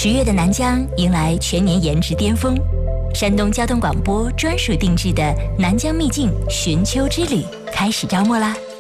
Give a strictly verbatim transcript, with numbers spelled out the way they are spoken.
十月的南疆迎来全年颜值巅峰，山东交通广播专属定制的南疆秘境寻秋之旅开始招募啦！